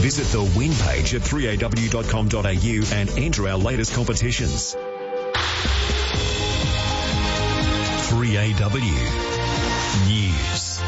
Visit the win page at 3aw.com.au and enter our latest competitions. 3AW News.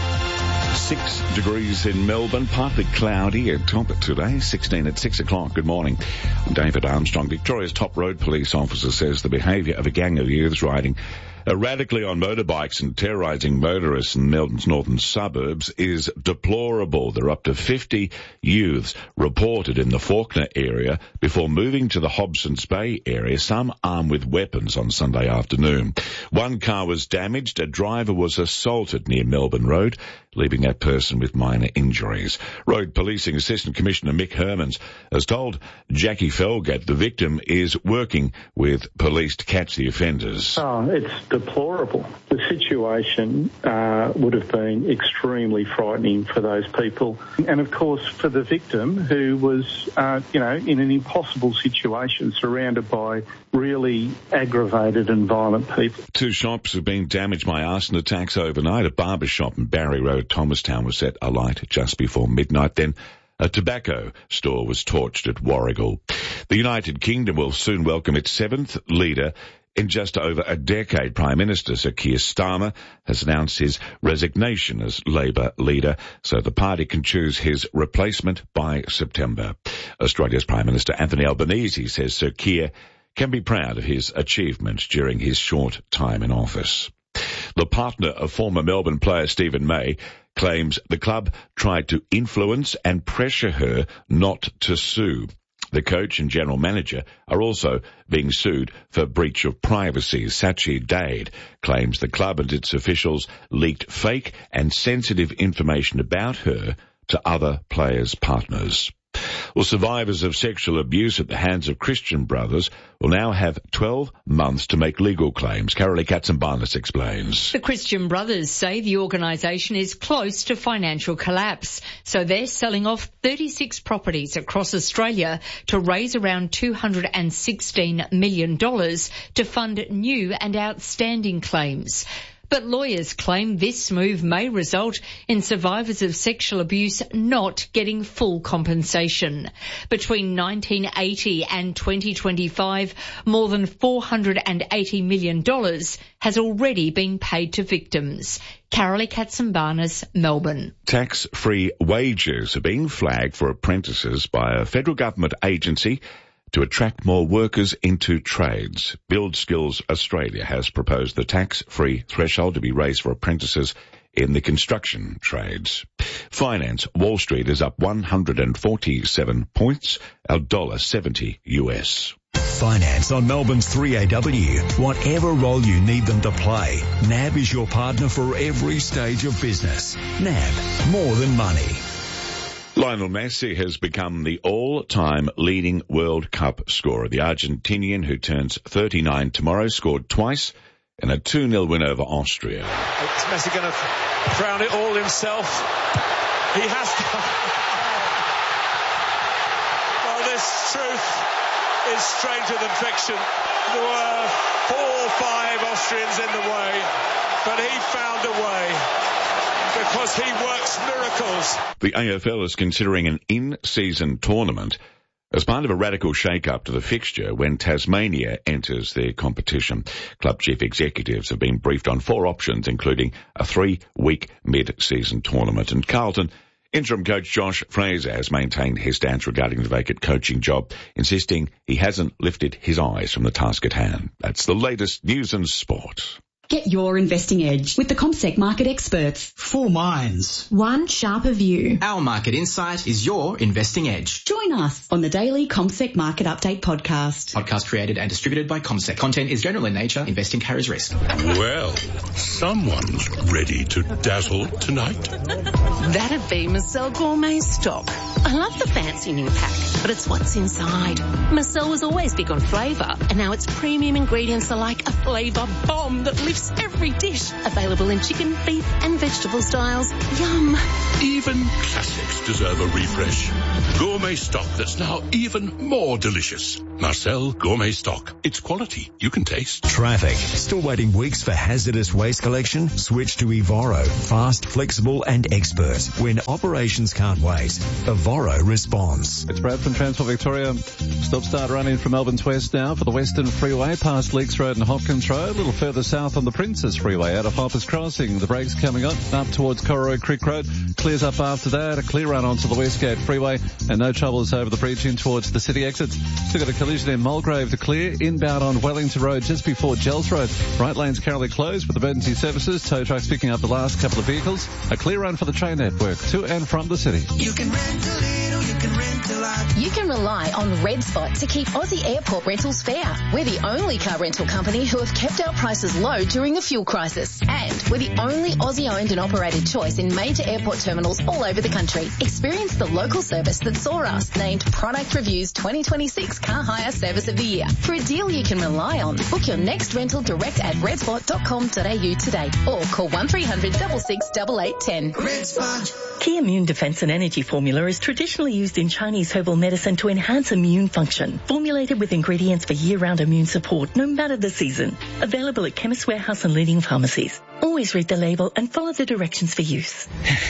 6 degrees in Melbourne, partly cloudy at top today, 16 at 6 o'clock. Good morning. I'm David Armstrong. Victoria's top road police officer says the behaviour of a gang of youths riding erratically on motorbikes and terrorising motorists in Melbourne's northern suburbs is deplorable. There are up to 50 youths reported in the Fawkner area before moving to the Hobsons Bay area, some armed with weapons on Sunday afternoon. One car was damaged. A driver was assaulted near Melbourne Road, leaving that person with minor injuries. Road Policing Assistant Commissioner Mick Hermans has told Jackie Felgate the victim is working with police to catch the offenders. It's deplorable. The situation would have been extremely frightening for those people. And, of course, for the victim who was, in an impossible situation surrounded by really aggravated and violent people. 2 shops have been damaged by arson attacks overnight. A barber shop in Barry Road, Thomastown, was set alight just before midnight. Then a tobacco store was torched at Warragul. The United Kingdom will soon welcome its 7th leader in just over a decade. Prime Minister Sir Keir Starmer has announced his resignation as Labour leader, so the party can choose his replacement by September. Australia's Prime Minister Anthony Albanese says Sir Keir can be proud of his achievements during his short time in office. The partner of former Melbourne player Stephen May claims the club tried to influence and pressure her not to sue. The coach and general manager are also being sued for breach of privacy. Sachi Dade claims the club and its officials leaked fake and sensitive information about her to other players' partners. Well, survivors of sexual abuse at the hands of Christian Brothers will now have 12 months to make legal claims. Carolee Katsimbarnis explains. The Christian Brothers say the organisation is close to financial collapse, so they're selling off 36 properties across Australia to raise around $216 million to fund new and outstanding claims. But lawyers claim this move may result in survivors of sexual abuse not getting full compensation. Between 1980 and 2025, more than $480 million has already been paid to victims. Carolee Katsimbarnis, Melbourne. Tax-free wages are being flagged for apprentices by a federal government agency to attract more workers into trades. Build Skills Australia has proposed the tax-free threshold to be raised for apprentices in the construction trades. Finance, Wall Street is up 147 points, $1.70 US. Finance on Melbourne's 3AW. Whatever role you need them to play, NAB is your partner for every stage of business. NAB, more than money. Lionel Messi has become the all-time leading World Cup scorer. The Argentinian, who turns 39 tomorrow, scored twice in a 2-0 win over Austria. Is Messi going to crown it all himself? He has to. Well, this truth is stranger than fiction. There were 4 or 5 Austrians in the way, but he found a way. Because he works miracles. The AFL is considering an in-season tournament as part of a radical shake-up to the fixture when Tasmania enters their competition. Club chief executives have been briefed on 4 options, including a 3-week mid-season tournament. And Carlton interim coach Josh Fraser has maintained his stance regarding the vacant coaching job, insisting he hasn't lifted his eyes from the task at hand. That's the latest news and sport. Get your investing edge with the CommSec market experts. 4 minds. One sharper view. Our market insight is your investing edge. Join us on the daily CommSec Market Update podcast. Podcast created and distributed by CommSec. Content is general in nature. Investing carries risk. Well, someone's ready to dazzle tonight. That'd be Marcel Gourmet Stock. I love the fancy new pack, but it's what's inside. Marcel was always big on flavour, and now its premium ingredients are like a flavour bomb that lifts every dish. Available in chicken, beef and vegetable styles. Yum. Even classics deserve a refresh. Gourmet stock that's now even more delicious. Marcel Gourmet Stock. It's quality you can taste. Traffic. Still waiting weeks for hazardous waste collection? Switch to Evoro. Fast, flexible and expert. When operations can't wait. Evoro Voro responds. It's Brad from Transport Victoria. Stop-start running from Melbourne's west now for the Western Freeway past Leakes Road and Hopkins Road. A little further south on the Princess Freeway out of Hoppers Crossing. The brakes coming up towards Corroy Creek Road. Clears up after that. A clear run onto the Westgate Freeway and no troubles over the bridge in towards the city exits. Still got a collision in Mulgrave to clear. Inbound on Wellington Road just before Gels Road. Right lane's currently closed with emergency services. Tow trucks picking up the last couple of vehicles. A clear run for the train network to and from the city. You can rent a little, you can rent a lot. You can rely on Red Spot to keep Aussie airport rentals fair. We're the only car rental company who have kept our prices low during the fuel crisis. And we're the only Aussie-owned and operated choice in major airport terminals all over the country. Experience the local service that saw us named Product Review's 2026 Car Hire Service of the Year. For a deal you can rely on, book your next rental direct at redspot.com.au today or call 1300 66 8810. Red Spot. Key Immune Defense and Energy Formula is traditionally used in Chinese herbal medicine to enhance immune function. Formulated with ingredients for year-round immune support, no matter the season. Available at Chemist Warehouse and leading pharmacies. Always read the label and follow the directions for use.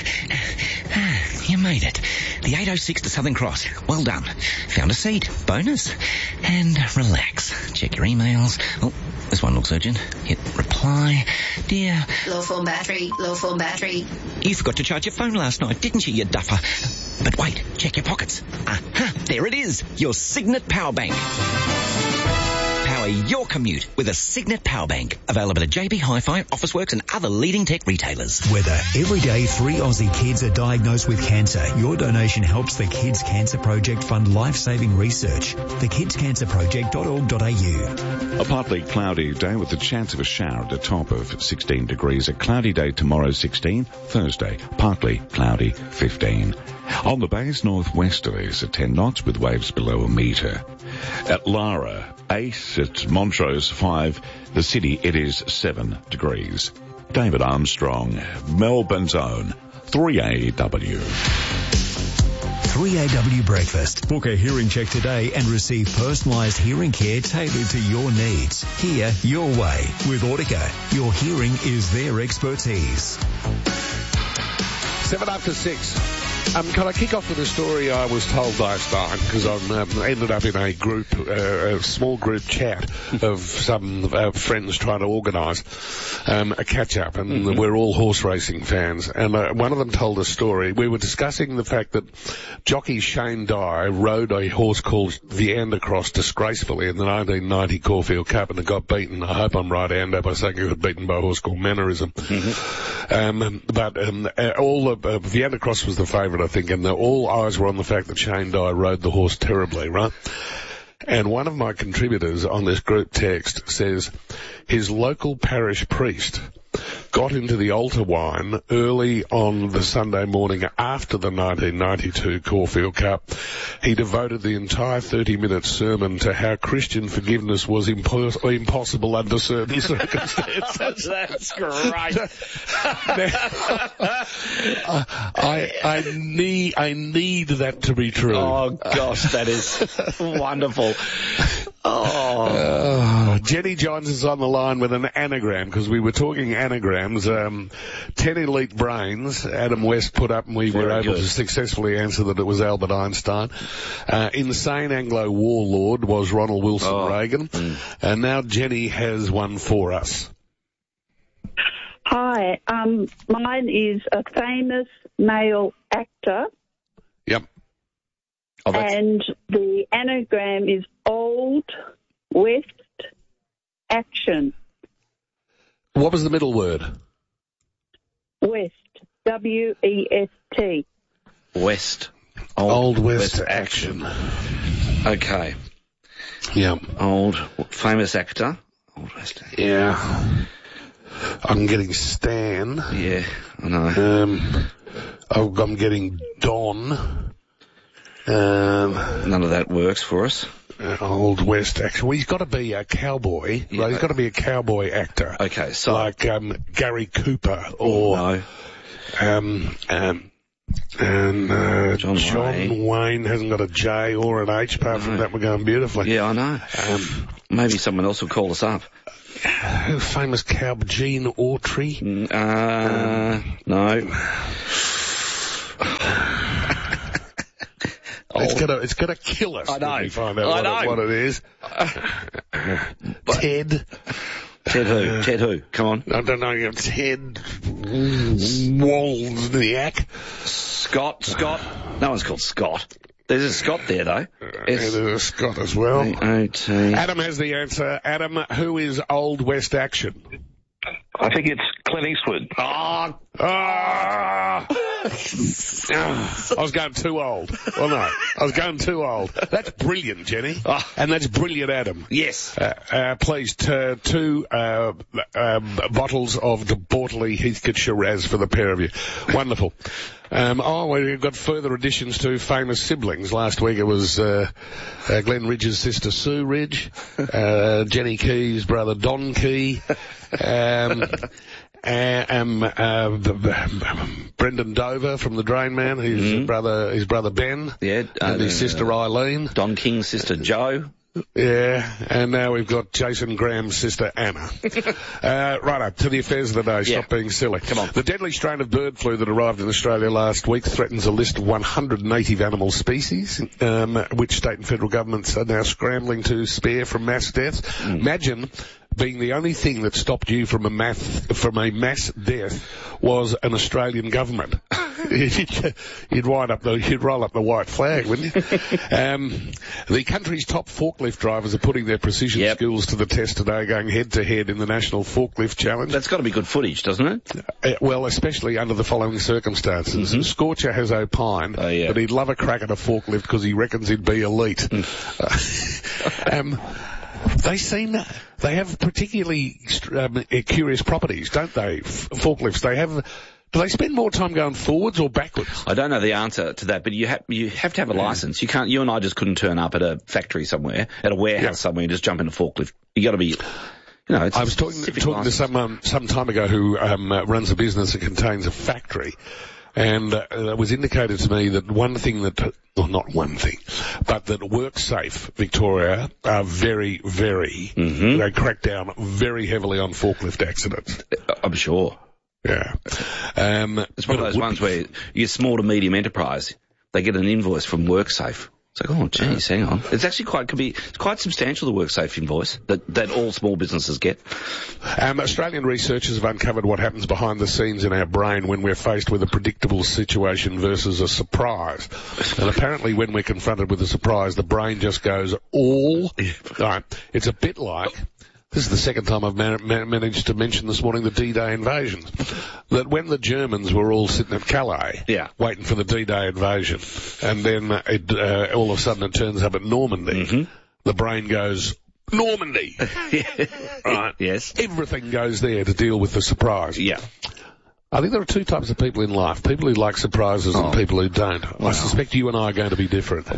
You made it. The 806 to Southern Cross. Well done. Found a seat. Bonus. And relax. Check your emails. Oh, this one looks urgent. Hit reply. Dear. Low phone battery, low phone battery. You forgot to charge your phone last night, didn't you duffer? But wait, check your pockets. Aha, there it is. Your Signet Power Bank. Power your commute with a Signet Power Bank. Available at JB Hi-Fi, Officeworks and other leading tech retailers. Whether every day 3 Aussie kids are diagnosed with cancer, your donation helps the Kids Cancer Project fund life-saving research. thekidscancerproject.org.au. A partly cloudy day with the chance of a shower at a top of 16 degrees. A cloudy day tomorrow, 16. Thursday, partly cloudy, 15. On the bays, northwesterlies at 10 knots with waves below a metre. At Lara, 8. At Montrose, 5. The city, it is 7 degrees. David Armstrong, Melbourne's own 3AW. 3AW Breakfast. Book a hearing check today and receive personalised hearing care tailored to your needs. Hear your way. With Audica, your hearing is their expertise. 7 after 6. Can I kick off with a story I was told last night, because I ended up in a group, a small group chat of some friends trying to organise a catch-up, and we're all horse racing fans. And one of them told a story. We were discussing the fact that jockey Shane Dye rode a horse called the Andercross disgracefully in the 1990 Caulfield Cup, and it got beaten. I hope I'm right, Ando, by saying it got beaten by a horse called Mannerism. But all of the Andercross was the favourite, I think, and all eyes were on the fact that Shane Dye rode the horse terribly, right? And one of my contributors on this group text says his local parish priest got into the altar wine early on the Sunday morning after the 1992 Caulfield Cup. He devoted the entire 30-minute sermon to how Christian forgiveness was impossible under certain circumstances. That's great. I need that to be true. Oh, gosh, that is wonderful. Jenny joins us on the line with an anagram, because we were talking anagrams. 10 elite brains Adam West put up, and we were able to successfully answer that it was Albert Einstein. Insane Anglo warlord was Ronald Wilson Reagan. And now Jenny has one for us. Hi, mine is a famous male actor. Yep. And the anagram is Old West Action. What was the middle word? West. W-E-S-T. West. Old West Action. Okay. Yeah. Old, famous actor. Old West Action. Yeah. I'm getting Stan. Yeah, I know. I'm getting Don. None of that works for us. Old West Action. Well, he's got to be a cowboy. Yeah. Right? He's got to be a cowboy actor. Okay, so like Gary Cooper or John Wayne hasn't got a J or an H. Apart from that, we're going beautifully. Yeah, I know. Maybe someone else will call us up. Famous cowboy Gene Autry. No. It's gonna kill us. I know. When we find out what it is. Ted. Ted who? Ted who? Come on. I don't know. Ted Wozniak. Scott. No one's called Scott. There's a Scott there, though. There's a Scott as well. A-O-T. Adam has the answer. Adam, who is Old West Action? I think it's Clint Eastwood. I was going too old. Well, no, I was going too old. That's brilliant, Jenny. And that's brilliant, Adam. Yes. Please, two bottles of the Bortley Heathcote Shiraz for the pair of you. Wonderful. We've got further additions to famous siblings. Last week it was Glenn Ridge's sister Sue Ridge, Jenny Key's brother Don Key, Brendan Dover from the Drain Man, his brother Ben, and his sister Eileen. Don King's sister Jo. Yeah, and now we've got Jason Graham's sister Anna. Right up to the affairs of the day. Stop being silly. Come on. The deadly strain of bird flu that arrived in Australia last week threatens a list of 100 native animal species, which state and federal governments are now scrambling to spare from mass deaths. Imagine being the only thing that stopped you from a mass death was an Australian government. You'd roll up the white flag, wouldn't you? The country's top forklift drivers are putting their precision skills to the test today, going head to head in the National Forklift Challenge. That's got to be good footage, doesn't it? Well, especially under the following circumstances. Scorcher has opined that he'd love a crack at a forklift because he reckons he'd be elite. They have particularly curious properties, don't they? Forklifts. Do they spend more time going forwards or backwards? I don't know the answer to that, but you have to have a license. You and I just couldn't turn up at a factory somewhere, at a warehouse somewhere, and just jump in a forklift. You got to be. It's I was talking to someone some time ago who runs a business that contains a factory. And it was indicated to me that not one thing, but that WorkSafe Victoria are very, very, they crack down very heavily on forklift accidents. I'm sure. Yeah. It's one of those ones where you're small to medium enterprise, they get an invoice from WorkSafe. It's like, oh, geez, hang on. It's actually quite substantial, the WorkSafe invoice that all small businesses get. Australian researchers have uncovered what happens behind the scenes in our brain when we're faced with a predictable situation versus a surprise. And apparently when we're confronted with a surprise, the brain just goes all right. It's a bit like, this is the second time I've managed to mention this morning the D-Day invasion. That when the Germans were all sitting at Calais, waiting for the D-Day invasion, and then all of a sudden it turns up at Normandy, the brain goes, Normandy! Right? Yes. Everything goes there to deal with the surprise. Yeah. I think there are two types of people in life. People who like surprises and people who don't. Wow. I suspect you and I are going to be different.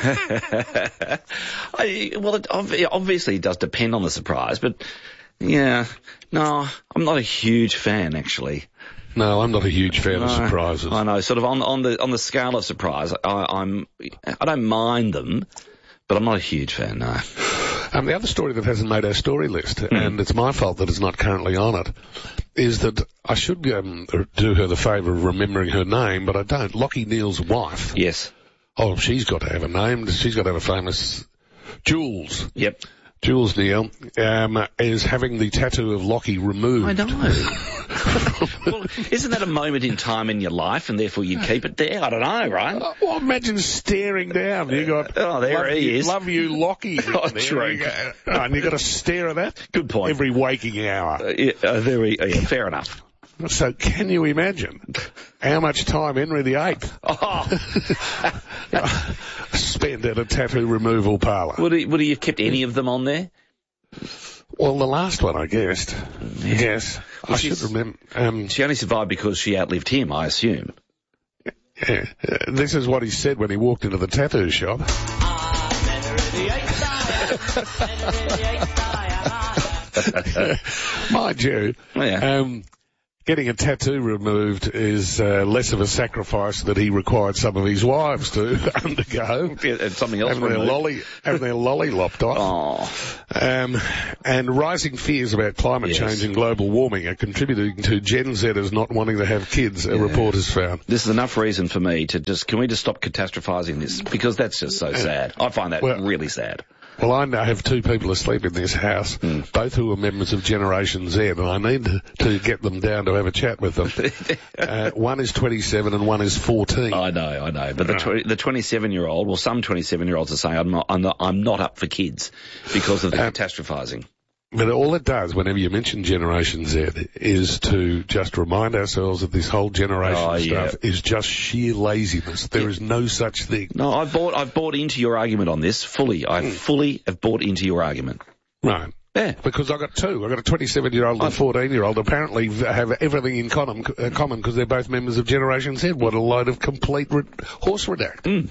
Obviously it does depend on the surprise, but I'm not a huge fan, actually. No, I'm not a huge fan of surprises. I know, sort of on the scale of surprise, I don't mind them, but I'm not a huge fan, no. The other story that hasn't made our story list, and it's my fault that it's not currently on it, is that I should do her the favour of remembering her name, but I don't. Lachie Neale's wife. Yes. Oh, she's got to have a name. She's got to have a famous... Jules. Yep. Jules Neale is having the tattoo of Lachie removed. I know. Well, isn't that a moment in time in your life, and therefore you keep it there? I don't know, right? Well, imagine staring down. You got, there he is. Love you, Lachie. True. And you got to stare at that. Good point. Every waking hour. Fair enough. So can you imagine how much time Henry VIII spent at a tattoo removal parlour? Would he have kept any of them on there? Well, the last one, I guessed. Yes. Well, I should remember. She only survived because she outlived him, I assume. Yeah. This is what he said when he walked into the tattoo shop. Mind you, getting a tattoo removed is less of a sacrifice that he required some of his wives to undergo. And something else having their lolly lopped off. And rising fears about climate change and global warming are contributing to Gen Zers not wanting to have kids, a report has found. This is enough reason for me to can we just stop catastrophizing this? Because that's just so sad. I find that really sad. Well, I have two people asleep in this house, both who are members of Generation Z, and I need to get them down to have a chat with them. One is 27 and one is 14. I know. But the 27-year-old, well, some 27-year-olds are saying, I'm not up for kids because of the catastrophizing. But all it does, whenever you mention Generation Z, is to just remind ourselves that this whole generation stuff is just sheer laziness. There is no such thing. No, I've bought into your argument on this fully. I fully have bought into your argument. Right. Yeah. Because I've got two. I've got a 27-year-old and a 14-year-old. Apparently have everything in common because they're both members of Generation Z. What a load of complete horse redact.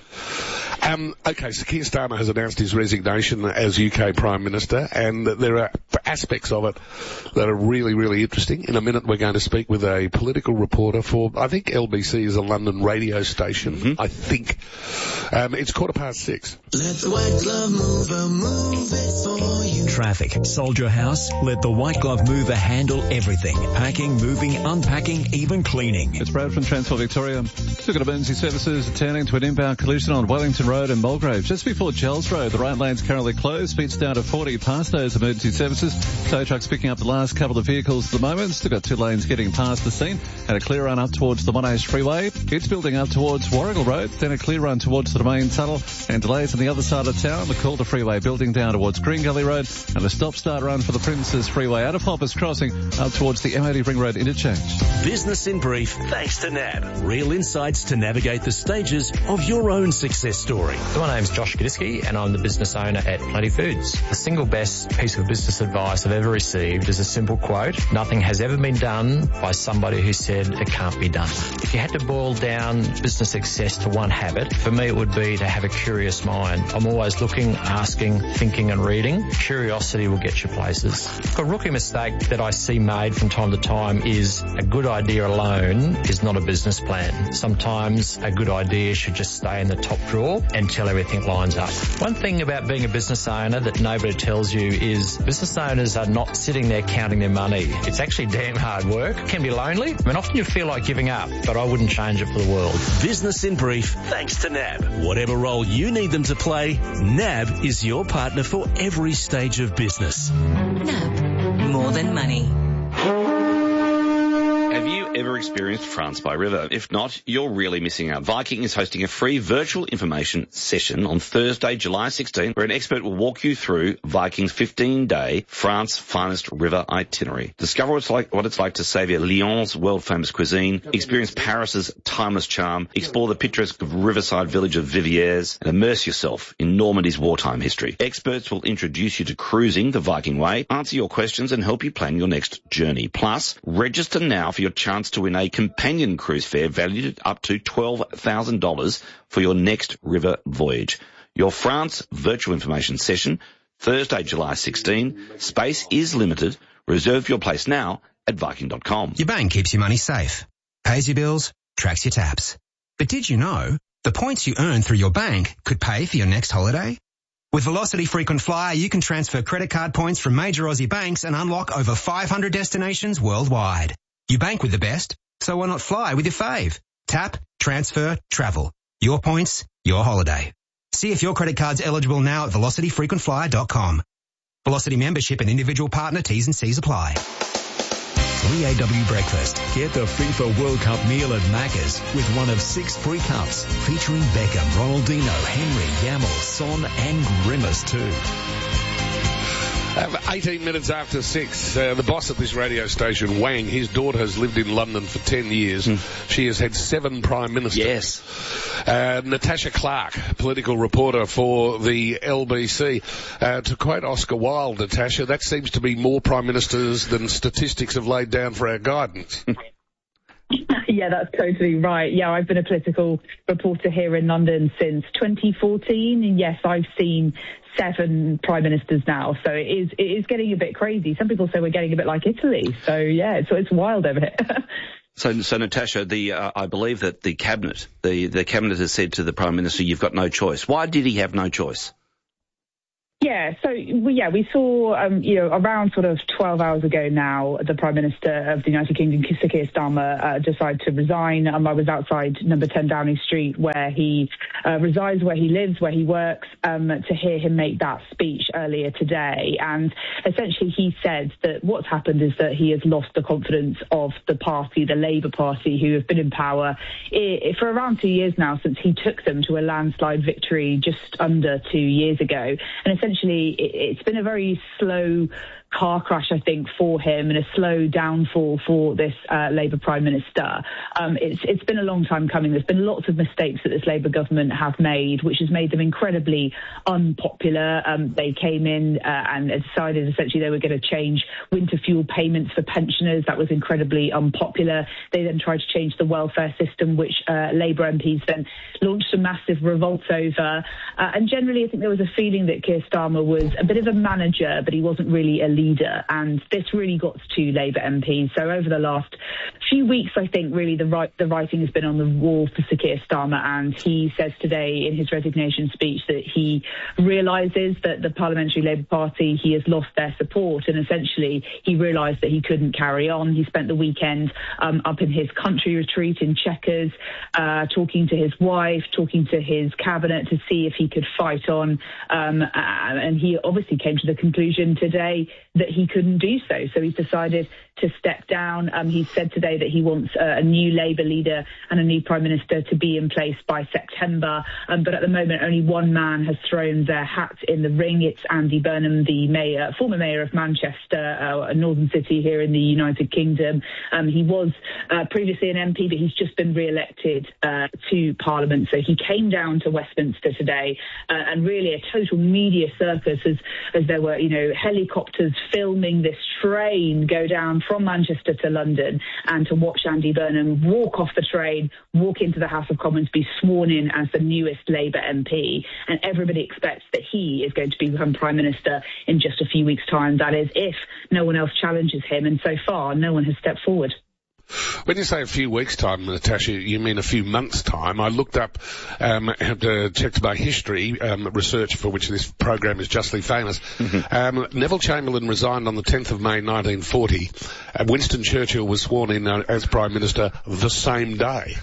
Okay, so Keir Starmer has announced his resignation as UK Prime Minister, and there are aspects of it that are really, really interesting. In a minute, we're going to speak with a political reporter for, I think LBC is a London radio station, I think. It's 6:15. Let the White Glove Mover move it for you. Traffic. Soldier House. Let the White Glove Mover handle everything. Packing, moving, unpacking, even cleaning. It's Brad from Transport Victoria. Still got emergency services attending to an inbound collision on Wellington Road and Mulgrave. Just before Gels Road, the right lane's currently closed. Speed's down to 40 past those emergency services. Tow trucks picking up the last couple of vehicles at the moment. Still got two lanes getting past the scene. And a clear run up towards the Monash Freeway. It's building up towards Warrigal Road. Then a clear run towards the Domain Tunnel. And delays on the other side of town. The Calder Freeway building down towards Green Gully Road. And a stop-start run for the Princes Freeway out of Hoppers Crossing up towards the M80 Ring Road interchange. Business in brief, thanks to NAB. Real insights to navigate the stages of your own success story. My name's Josh Gadiski and I'm the business owner at Plenty Foods. The single best piece of business advice I've ever received is a simple quote: nothing has ever been done by somebody who said it can't be done. If you had to boil down business success to one habit, for me it would be to have a curious mind. I'm always looking, asking, thinking and reading. Curiosity will get you places. A rookie mistake that I see made from time to time is a good idea alone is not a business plan. Sometimes a good idea should just stay in the top drawer until everything lines up. One thing about being a business owner that nobody tells you is business owners are not sitting there counting their money. It's actually damn hard work. It can be lonely. I mean, often you feel like giving up, but I wouldn't change it for the world. Business in brief, thanks to NAB. Whatever role you need them to play, NAB is your partner for every stage of business. NAB. More than money. Have you ever experienced France by river? If not, you're really missing out. Viking is hosting a free virtual information session on Thursday, July 16, where an expert will walk you through Viking's 15-day France finest river itinerary. Discover what it's like to savor Lyon's world-famous cuisine, experience Paris's timeless charm, explore the picturesque riverside village of Viviers, and immerse yourself in Normandy's wartime history. Experts will introduce you to cruising the Viking way, answer your questions, and help you plan your next journey. Plus, register now for your chance to win a companion cruise fare valued at up to $12,000 for your next river voyage. Your France virtual information session, Thursday, July 16. Space is limited. Reserve your place now at Viking.com. Your bank keeps your money safe, pays your bills, tracks your taps. But did you know the points you earn through your bank could pay for your next holiday? With Velocity Frequent Flyer, you can transfer credit card points from major Aussie banks and unlock over 500 destinations worldwide. You bank with the best, so why not fly with your fave? Tap, transfer, travel. Your points, your holiday. See if your credit card's eligible now at velocityfrequentflyer.com. Velocity membership and individual partner T's and C's apply. 3AW Breakfast. Get the FIFA World Cup meal at Macca's with one of 6 free cups featuring Beckham, Ronaldinho, Henry, Yamal, Son and Grimace too. 18 minutes after 6, the boss at this radio station, Wang, his daughter has lived in London for 10 years. She has had 7 prime ministers. Yes. Natasha Clark, political reporter for the LBC. To quote Oscar Wilde, Natasha, that seems to be more prime ministers than statistics have laid down for our guidance. Yeah, that's totally right. Yeah, I've been a political reporter here in London since 2014. And yes, I've seen 7 prime ministers now. So it is getting a bit crazy. Some people say we're getting a bit like Italy. So yeah, it's wild over here. So Natasha, I believe that the cabinet has said to the Prime Minister, you've got no choice. Why did he have no choice? Yeah, so we saw, around sort of 12 hours ago now, the Prime Minister of the United Kingdom, Sir Keir Starmer, decided to resign. I was outside number 10 Downing Street, where he resides, where he lives, where he works, to hear him make that speech earlier today. And essentially he said that what's happened is that he has lost the confidence of the party, the Labour Party, who have been in power for around 2 years now, since he took them to a landslide victory just under 2 years ago. And essentially, it's been a very slow car crash, I think, for him, and a slow downfall for this Labour Prime Minister. It's been a long time coming. There's been lots of mistakes that this Labour government have made, which has made them incredibly unpopular. They came in and decided essentially they were going to change winter fuel payments for pensioners. That was incredibly unpopular. They then tried to change the welfare system, which Labour MPs then launched a massive revolt over. And generally, I think there was a feeling that Keir Starmer was a bit of a manager, but he wasn't really a leader. And this really got to Labour MPs. So over the last few weeks, I think really the writing has been on the wall for Sir Keir Starmer, and he says today in his resignation speech that he realises that the Parliamentary Labour Party, he has lost their support, and essentially he realised that he couldn't carry on. He spent the weekend up in his country retreat in Chequers, talking to his wife, talking to his cabinet to see if he could fight on, and he obviously came to the conclusion today that he couldn't do so. So he's decided to step down. He said today that he wants a new Labour leader and a new Prime Minister to be in place by September. But at the moment, only one man has thrown their hat in the ring. It's Andy Burnham, the former mayor of Manchester, a northern city here in the United Kingdom. He was previously an MP, but he's just been re-elected to Parliament. So he came down to Westminster today, and really a total media circus as there were, helicopters filming this train go down from Manchester to London, and to watch Andy Burnham walk off the train, walk into the House of Commons, be sworn in as the newest Labour MP. And everybody expects that he is going to become Prime Minister in just a few weeks' time. That is, if no one else challenges him. And so far, no one has stepped forward. When you say a few weeks' time, Natasha, you mean a few months' time. I looked up, checked my history, research for which this program is justly famous. Mm-hmm. Neville Chamberlain resigned on the 10th of May 1940. Winston Churchill was sworn in as Prime Minister the same day.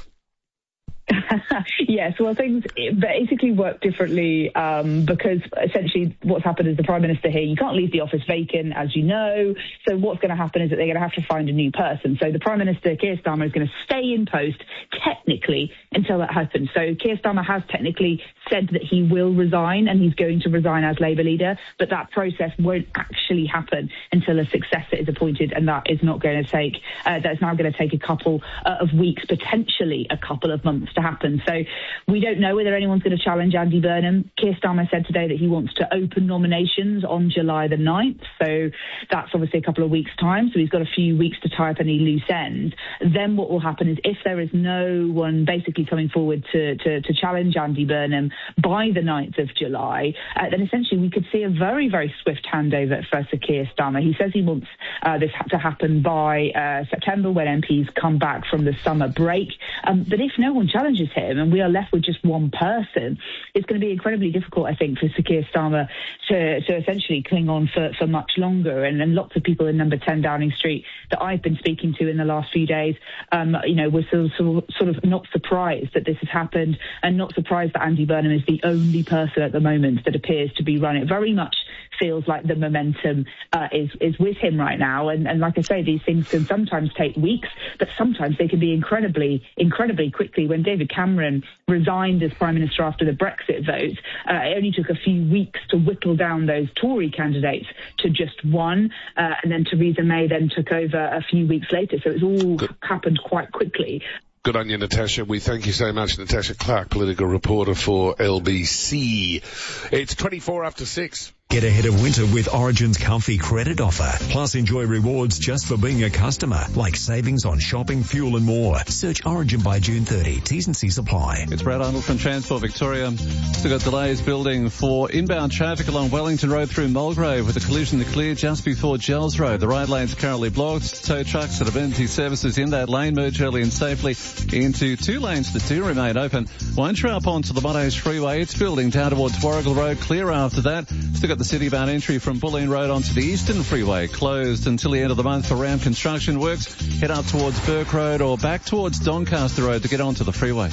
Yes, well, things basically work differently because essentially what's happened is the Prime Minister here, you can't leave the office vacant, as you know. So what's going to happen is that they're going to have to find a new person. So the Prime Minister, Keir Starmer, is going to stay in post technically until that happens. So Keir Starmer has technically said that he will resign, and he's going to resign as Labour leader, but that process won't actually happen until a successor is appointed, and that is not going to take, that's now going to take a couple of weeks, potentially a couple of months to happen. So we don't know whether anyone's going to challenge Andy Burnham. Keir Starmer said today that he wants to open nominations on July the 9th. So that's obviously a couple of weeks' time. So he's got a few weeks to tie up any loose ends. Then what will happen is if there is no one basically coming forward to challenge Andy Burnham by the 9th of July, then essentially we could see a very, very swift handover for Sir Keir Starmer. He says he wants this to happen by September, when MPs come back from the summer break. But if no one challenges him and we are left with just one person, it's going to be incredibly difficult, I think, for Sir Keir Starmer to essentially cling on for much longer. And lots of people in number 10 Downing Street that I've been speaking to in the last few days, were sort of not surprised that this has happened, and not surprised that Andy Burnham is the only person at the moment that appears to be running. It very much feels like the momentum is with him right now. And like I say, these things can sometimes take weeks, but sometimes they can be incredibly quickly. When David Cameron resigned as Prime Minister after the Brexit vote, it only took a few weeks to whittle down those Tory candidates to just one, and then Theresa May then took over a few weeks later. So it's all happened quite quickly. Good on you, Natasha. We thank you so much, Natasha Clark, political reporter for LBC. It's 24 after 6. Get ahead of winter with Origin's comfy credit offer. Plus enjoy rewards just for being a customer, like savings on shopping, fuel and more. Search Origin by June 30. T's and C's apply. It's Brad Arnold from Transport Victoria. Still got delays building for inbound traffic along Wellington Road through Mulgrave with a collision to clear just before Gels Road. The right lane's currently blocked. Tow trucks and emergency services in that lane merge early and safely into 2 lanes that do remain open. Once you're up onto the Monash Freeway, it's building down towards Warrigal Road. Clear after that. Still got the city-bound entry from Bulleen Road onto the Eastern Freeway. Closed until the end of the month for round construction works. Head up towards Burke Road or back towards Doncaster Road to get onto the freeway.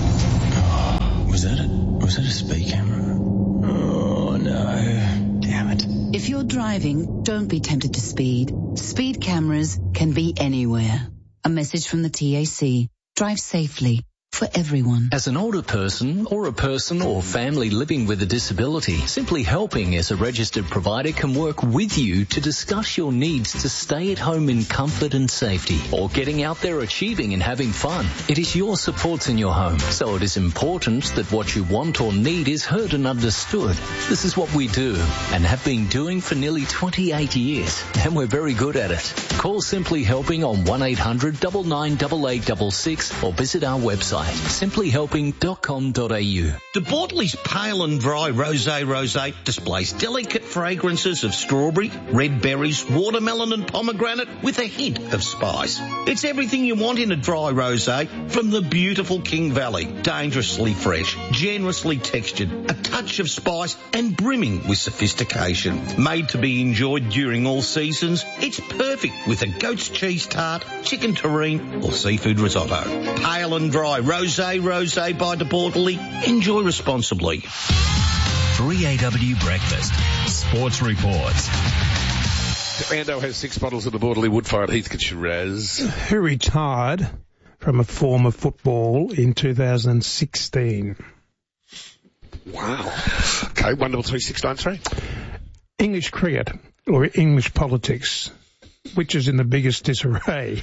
Was that a speed camera? Oh, no. Damn it. If you're driving, don't be tempted to speed. Speed cameras can be anywhere. A message from the TAC. Drive safely. For everyone. As an older person or a person or family living with a disability, Simply Helping as a registered provider can work with you to discuss your needs to stay at home in comfort and safety, or getting out there achieving and having fun. It is your supports in your home, so it is important that what you want or need is heard and understood. This is what we do and have been doing for nearly 28 years, and we're very good at it. Call Simply Helping on 1800 998866 or visit our website simplyhelping.com.au. De Bortley's Pale and Dry Rosé displays delicate fragrances of strawberry, red berries, watermelon and pomegranate with a hint of spice. It's everything you want in a dry rosé, from the beautiful King Valley, dangerously fresh, generously textured, a touch of spice and brimming with sophistication. Made to be enjoyed during all seasons, it's perfect with a goat's cheese tart, chicken terrine or seafood risotto. Pale and Dry Rosé by De Bortley. Enjoy responsibly. 3AW Breakfast. Sports reports. Ando has 6 bottles of the Bortley Woodfire Heathcote Shiraz. Who retired from a form of football in 2016. Wow. Okay, 133 English cricket or English politics, which is in the biggest disarray.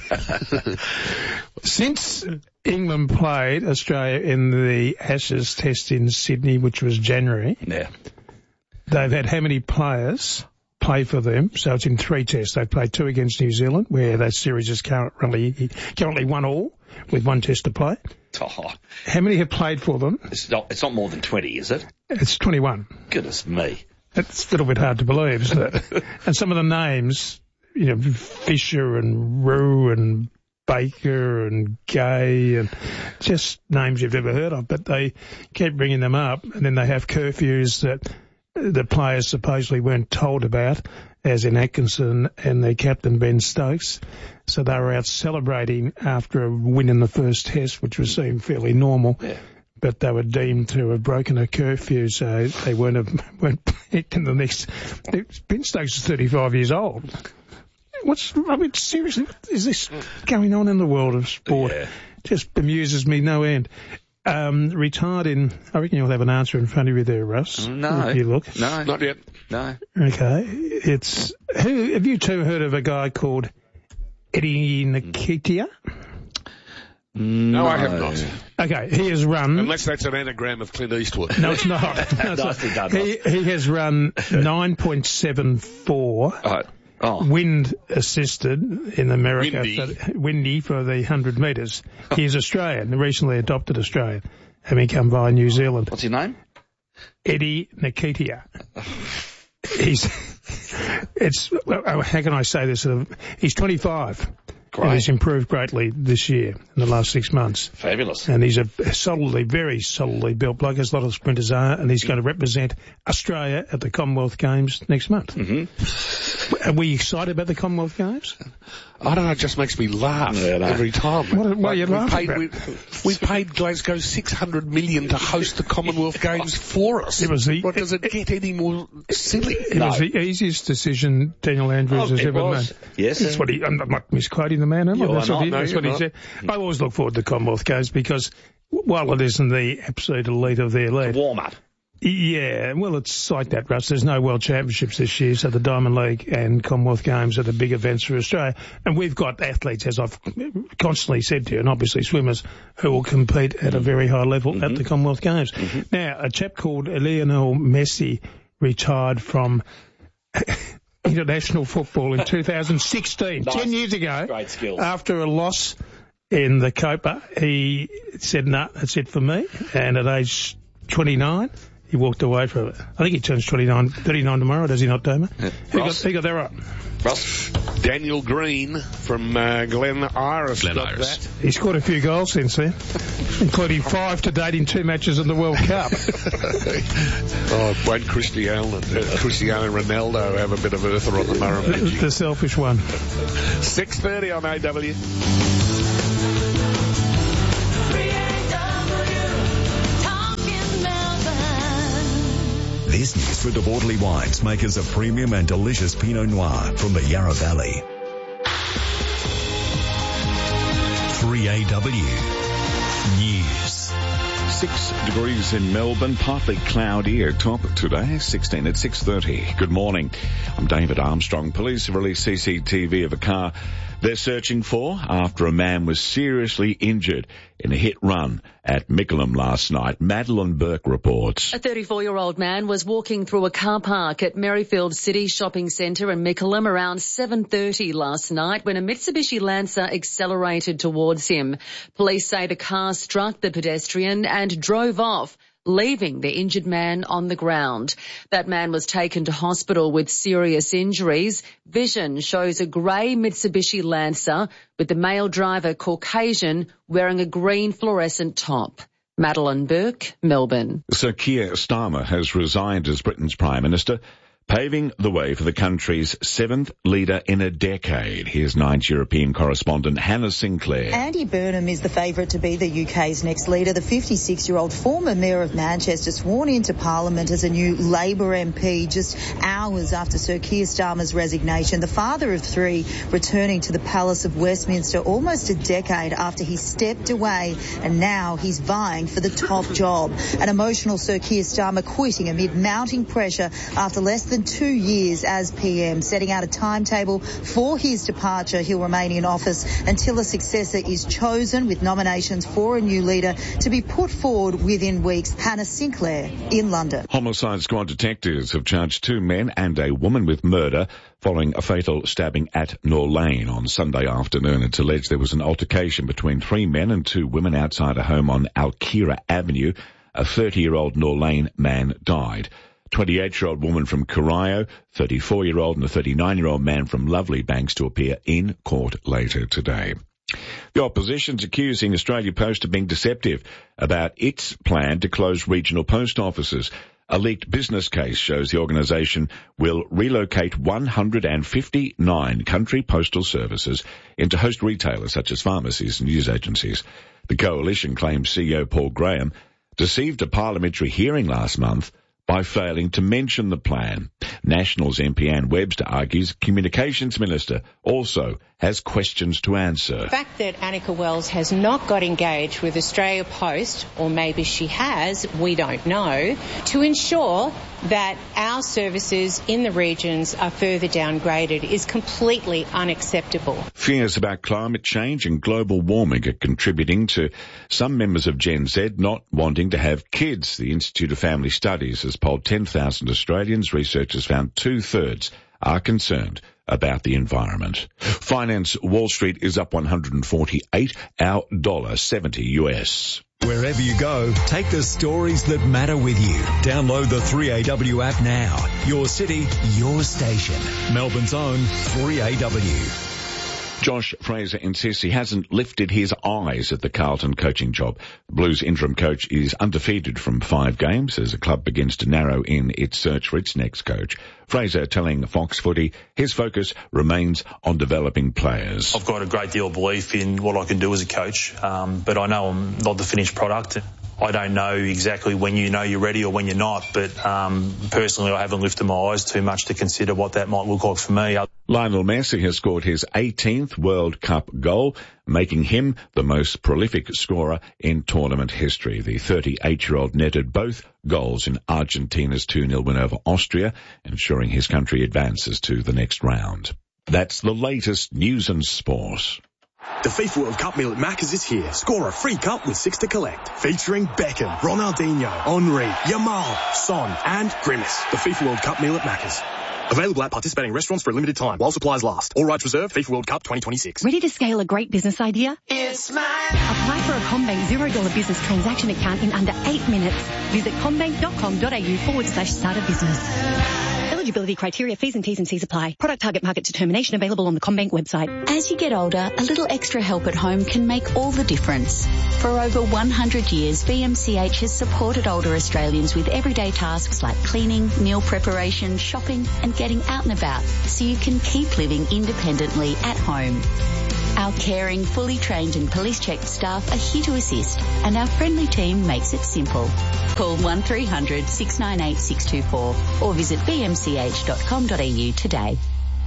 Since England played Australia in the Ashes test in Sydney, which was January, they've had how many players play for them? So it's in 3 tests. They've played 2 against New Zealand, where that series is currently 1-1 with 1 test to play. Oh. How many have played for them? It's not more than 20, is it? It's 21. Goodness me. It's a little bit hard to believe, isn't it? And some of the names, Fisher and Rue and Baker and Gay and just names you've never heard of, but they keep bringing them up, and then they have curfews that the players supposedly weren't told about, as in Atkinson and their captain Ben Stokes. So they were out celebrating after a win in the first test, which was seemed fairly normal. Yeah. But they were deemed to have broken a curfew, so they weren't picked in the next. Ben Stokes is 35 years old. Seriously, what is this going on in the world of sport? Yeah. Just bemuses me no end. Retired in, I reckon you'll have an answer in front of you there, Russ. No. If you look. No. Not yet. No. Okay. Have you two heard of a guy called Eddie Nketiah? No, I have not. Okay, he has run... Unless that's an anagram of Clint Eastwood. No, it's not. He has run 9.74 wind assisted in America. Windy for the 100 metres. He's Australian, recently adopted Australian, having come via New Zealand. What's his name? Eddie Nketiah. How can I say this? He's 25. Great. And he's improved greatly this year in the last 6 months. Fabulous. And he's a very solidly built bloke, as a lot of sprinters are, and he's going to represent Australia at the Commonwealth Games next month. Mm-hmm. Are we excited about the Commonwealth Games? I don't know, it just makes me laugh every time. What are you laughing about? We paid Glasgow $600 million to host the Commonwealth Games for us. What does it get any more silly? It was the easiest decision Daniel Andrews has ever made. Yes. That's what I'm not misquoting the man, am I? That's what he said. I always look forward to Commonwealth Games because while it isn't the absolute elite of the elite... It's a warm-up. Yeah, well, it's like that, Russ. There's no World Championships this year, so the Diamond League and Commonwealth Games are the big events for Australia. And we've got athletes, as I've constantly said to you, and obviously swimmers, who will compete at a very high level at the Commonwealth Games. Now, a chap called Lionel Messi retired from international football in 2016, nice. 10 years ago. Great skills. After a loss in the Copa, he said, "No, that's it for me." And at age 29, he walked away from it. I think he turns 39 tomorrow, does he not, Doma? He got that right. Ross? Daniel Green from Glen Iris. That. He scored a few goals since then, including 5 to date in 2 matches in the World Cup. Won't Cristiano Ronaldo have a bit of earther on the Murrumbidgee? The selfish one. 6:30 on AW. This news for De Bortley Wines, makers of premium and delicious Pinot Noir from the Yarra Valley. 3AW News. 6 degrees in Melbourne, partly cloudy at top today, 16 at 6:30. Good morning. I'm David Armstrong. Police have released CCTV of a car they're searching for after a man was seriously injured in a hit-run at Mickleham last night. Madeline Burke reports. A 34-year-old man was walking through a car park at Merrifield City Shopping Centre in Mickleham around 7:30 last night when a Mitsubishi Lancer accelerated towards him. Police say the car struck the pedestrian and drove off, leaving the injured man on the ground. That man was taken to hospital with serious injuries. Vision shows a grey Mitsubishi Lancer with the male driver Caucasian wearing a green fluorescent top. Madeline Burke, Melbourne. Sir Keir Starmer has resigned as Britain's Prime Minister, paving the way for the country's 7th leader in a decade. Here's Nine's European correspondent Hannah Sinclair. Andy Burnham is the favourite to be the UK's next leader. The 56-year-old former Mayor of Manchester sworn into Parliament as a new Labour MP just hours after Sir Keir Starmer's resignation. The father of 3 returning to the Palace of Westminster almost a decade after he stepped away, and now he's vying for the top job. An emotional Sir Keir Starmer quitting amid mounting pressure after less than 2 years as PM, setting out a timetable for his departure. He'll remain in office until a successor is chosen, with nominations for a new leader to be put forward within weeks. Hannah Sinclair in London. Homicide Squad detectives have charged 2 men and a woman with murder following a fatal stabbing at Nor Lane on Sunday afternoon. It's alleged there was an altercation between 3 men and 2 women outside a home on Alkira Avenue. A 30-year-old Nor Lane man died. 28-year-old woman from Corio, 34-year-old and a 39-year-old man from Lovely Banks to appear in court later today. The opposition's accusing Australia Post of being deceptive about its plan to close regional post offices. A leaked business case shows the organisation will relocate 159 country postal services into host retailers such as pharmacies and news agencies. The coalition claims CEO Paul Graham deceived a parliamentary hearing last month by failing to mention the plan. Nationals MP Anne Webster argues Communications Minister also has questions to answer. The fact that Annika Wells has not got engaged with Australia Post, or maybe she has, we don't know, to ensure that our services in the regions are further downgraded is completely unacceptable. Fears about climate change and global warming are contributing to some members of Gen Z not wanting to have kids. The Institute of Family Studies has polled 10,000 Australians. Researchers found 2/3 are concerned about the environment. Finance Wall Street is up 148, our $1.70 US. Wherever you go, take the stories that matter with you. Download the 3AW app now. Your city, your station. Melbourne's own 3AW. Josh Fraser insists he hasn't lifted his eyes at the Carlton coaching job. The Blues interim coach is undefeated from 5 games as the club begins to narrow in its search for its next coach. Fraser telling Fox Footy his focus remains on developing players. I've got a great deal of belief in what I can do as a coach, but I know I'm not the finished product. I don't know exactly when you know you're ready or when you're not, but personally I haven't lifted my eyes too much to consider what that might look like for me. Lionel Messi has scored his 18th World Cup goal, making him the most prolific scorer in tournament history. The 38-year-old netted both goals in Argentina's 2-0 win over Austria, ensuring his country advances to the next round. That's the latest news and sport. The FIFA World Cup meal at Macca's is here. Score a free cup with 6 to collect. Featuring Beckham, Ronaldinho, Henry, Yamal, Son and Grimace. The FIFA World Cup meal at Macca's. Available at participating restaurants for a limited time while supplies last. All rights reserved. FIFA World Cup 2026. Ready to scale a great business idea? It's mine. Apply for a CommBank $0 business transaction account in under 8 minutes. Visit commbank.com.au/start a business. Eligibility criteria, fees and T's and C's apply. Product target market determination available on the CommBank website. As you get older, a little extra help at home can make all the difference. For over 100 years, BMCH has supported older Australians with everyday tasks like cleaning, meal preparation, shopping and getting out and about so you can keep living independently at home. Our caring, fully trained and police-checked staff are here to assist, and our friendly team makes it simple. Call 1300 698 624 or visit bmch.com.au today.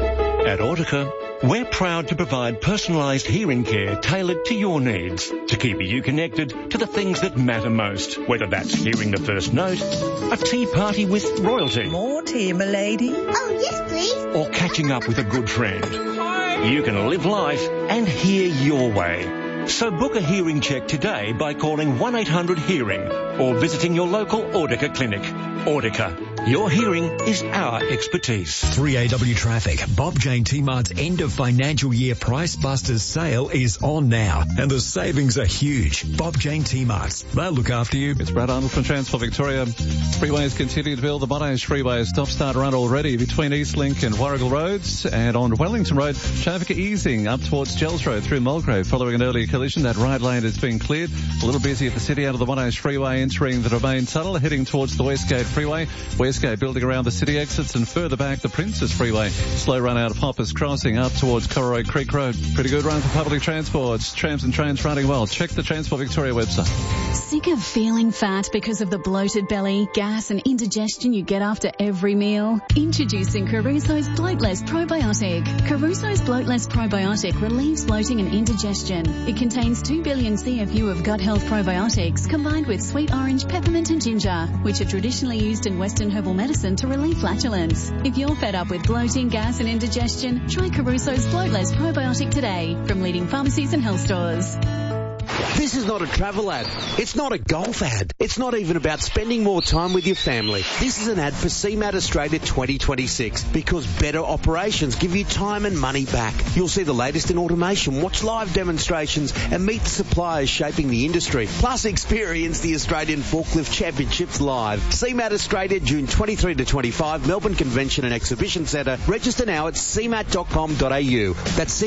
At Audica, we're proud to provide personalised hearing care tailored to your needs to keep you connected to the things that matter most, whether that's hearing the first note, a tea party with royalty. More tea, milady. Oh, yes, please. Or catching up with a good friend. You can live life and hear your way. So book a hearing check today by calling 1-800-HEARING or visiting your local Audica clinic. Audica, your hearing is our expertise. 3AW Traffic. Bob Jane T-Mart's end of financial year Price Busters sale is on now, and the savings are huge. Bob Jane T-Mart's. They'll look after you. It's Brad Arnold from Transport Victoria. Freeways continue to build. The Monash Freeway stop-start run already between Eastlink and Warrigal Roads, and on Wellington Road, traffic easing up towards Gels Road through Mulgrave following an earlier collision. That right lane has been cleared. A little busy at the city out of the Monash Freeway entering the Domain Tunnel, heading towards the Westgate Freeway. Westgate building around the city exits, and further back the Princess Freeway. Slow run out of Hoppers Crossing up towards Corroy Creek Road. Pretty good run for public transport. Trams and trains running well. Check the Transport Victoria website. Sick of feeling fat because of the bloated belly, gas and indigestion you get after every meal? Introducing Caruso's Bloatless Probiotic. Caruso's Bloatless Probiotic relieves bloating and indigestion. It contains 2 billion CFU of gut health probiotics combined with sweet orange, peppermint and ginger, which are traditionally used in Western herbal medicine to relieve flatulence. If you're fed up with bloating, gas and indigestion, try Caruso's Bloatless Probiotic today from leading pharmacies and health stores. This is not a travel ad. It's not a golf ad. It's not even about spending more time with your family. This is an ad for CMAT Australia 2026 because better operations give you time and money back. You'll see the latest in automation, watch live demonstrations and meet the suppliers shaping the industry. Plus experience the Australian Forklift Championships live. CMAT Australia, June 23 to 25, Melbourne Convention and Exhibition Centre. Register now at cmat.com.au. That's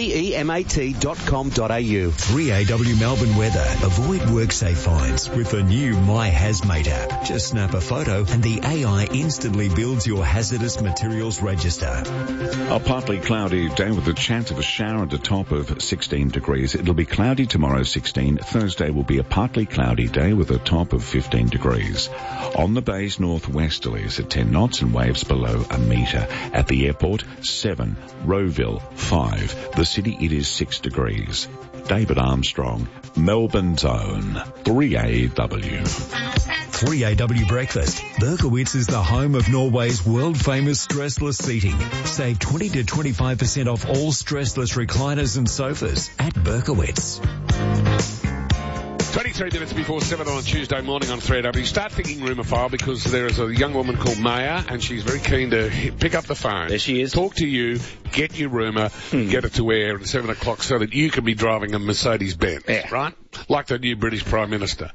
CEMAT.com.au. 3AW Melbourne weather. Avoid WorkSafe fines with the new My Hazmate app. Just snap a photo and the AI instantly builds your hazardous materials register. A partly cloudy day with a chance of a shower at a top of 16 degrees. It'll be cloudy tomorrow, 16. Thursday will be a partly cloudy day with a top of 15 degrees. On the bays, northwesterlies at 10 knots and waves below a metre. At the airport, 7. Rowville, 5. The city, it is 6 degrees. David Armstrong, Melbourne's own 3AW. 3AW Breakfast. Berkowitz is the home of Norway's world-famous stressless seating. Save 20 to 25% off all stressless recliners and sofas at Berkowitz. 23 minutes before 7 on Tuesday morning on 3AW. Start thinking rumour file because there is a young woman called Maya and she's very keen to pick up the phone. There she is. Talk to you, get your rumour, get it to air at 7 o'clock so that you can be driving a Mercedes-Benz, right? Like the new British Prime Minister.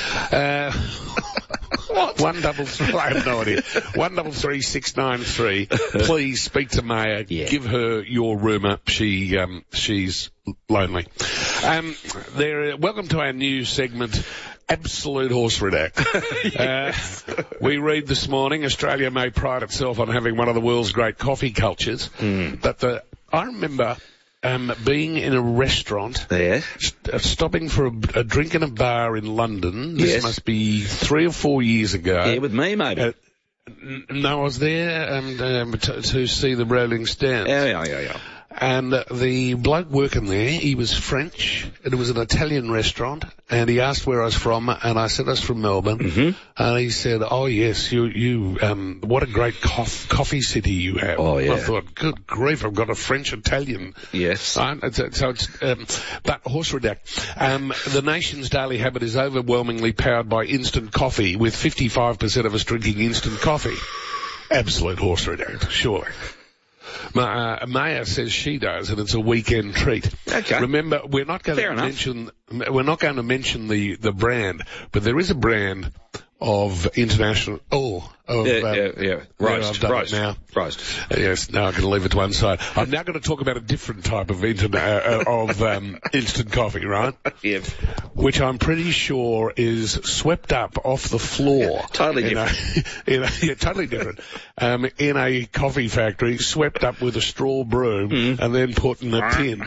What? 133, I have no idea. 133 Please speak to Maya. Yeah. Give her your rumour. She's lonely. Welcome to our new segment, Absolute Horse Redact. Yes. We read this morning, Australia may pride itself on having one of the world's great coffee cultures, but I remember being in a restaurant, stopping for a drink in a bar in London. This must be 3 or 4 years ago. Yeah, with me, maybe. No, I was there to see the Rolling Stones. Yeah. And the bloke working there, he was French, and it was an Italian restaurant, and he asked where I was from, and I said I was from Melbourne, and he said, oh yes, you what a great coffee city you have. Oh yeah. I thought, good grief, I've got a French-Italian. Yes. So it's, but horse redact. The nation's daily habit is overwhelmingly powered by instant coffee, with 55% of us drinking instant coffee. Absolute horse redact, surely. Maya says she does, and it's a weekend treat. Okay. Remember, we're not going to mention the brand, but there is a brand of international. Roast now. Roast. Yes. Now I'm going to leave it to one side. I'm now going to talk about a different type of instant coffee, right? Yeah. Which I'm pretty sure is swept up off the floor. Totally different. Totally different. In a coffee factory, swept up with a straw broom and then put in a tin.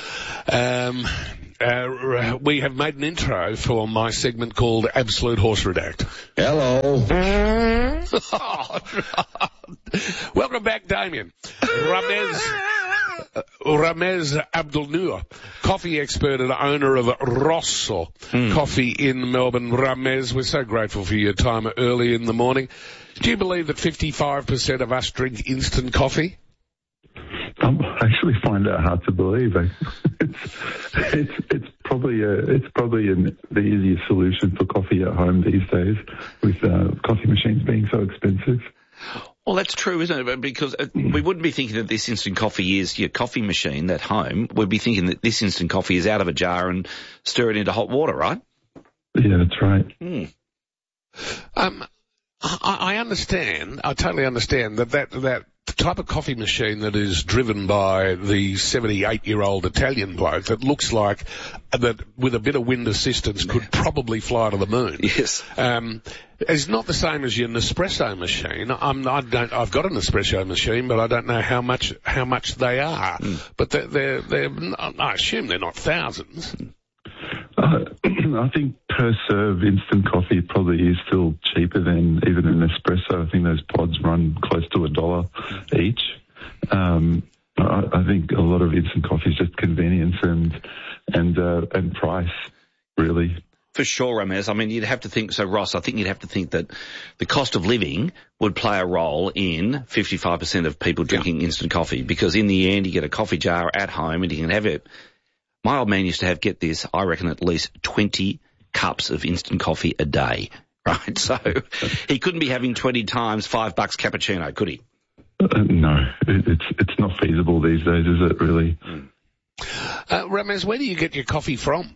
We have made an intro for my segment called Absolute Horse Redact. Hello. Welcome back, Damien. Ramez Abdul-Noor, coffee expert and owner of Rosso Coffee in Melbourne. Ramez, we're so grateful for your time early in the morning. Do you believe that 55% of us drink instant coffee? I actually find that hard to believe. It's probably the easiest solution for coffee at home these days, with coffee machines being so expensive. Well, that's true, isn't it? Because we wouldn't be thinking that this instant coffee is your coffee machine at home. We'd be thinking that this instant coffee is out of a jar and stir it into hot water, right? Yeah, that's right. I understand. I totally understand that type of coffee machine that is driven by the 78-year-old Italian bloke that looks like that with a bit of wind assistance could probably fly to the moon. Yes. It's not the same as your Nespresso machine. I've got an Nespresso machine, but I don't know how much they are. But I assume they're not thousands. I think per serve instant coffee probably is still cheaper than even an espresso. I think those pods run close to $1 each. I think a lot of instant coffee is just convenience and price, really. For sure, Ramez. I mean, you'd have to think, so Ross, I think you'd have to think that the cost of living would play a role in 55% of people drinking instant coffee, because in the end you get a coffee jar at home and you can have it. My old man used to have, get this, I reckon at least 20 cups of instant coffee a day, right? So he couldn't be having 20 times $5 cappuccino, could he? No, it's not feasible these days, is it, really? Ramez, where do you get your coffee from?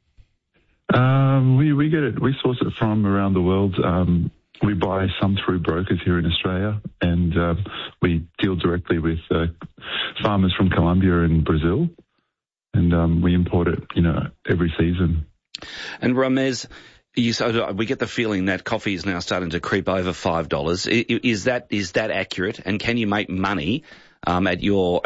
We get it, we source it from around the world. We buy some through brokers here in Australia, and we deal directly with farmers from Colombia and Brazil. And we import it, every season. And Ramez, we get the feeling that coffee is now starting to creep over $5. Is that accurate? And can you make money at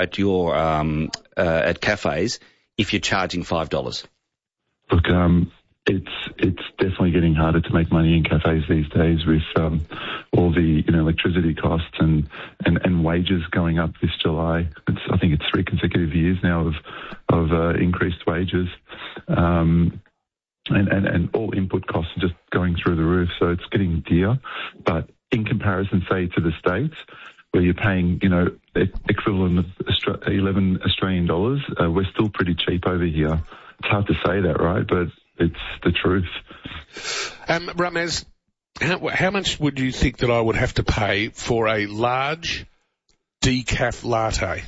cafes if you're charging $5? Look, it's definitely getting harder to make money in cafes these days with all the electricity costs and wages going up this July. I think it's 3 consecutive years now of increased wages, and all input costs are just going through the roof. So it's getting dear. But in comparison, say, to the States, where you're paying equivalent of 11 Australian dollars, we're still pretty cheap over here. It's hard to say that, right? But it's the truth. Ramez, how much would you think that I would have to pay for a large decaf latte?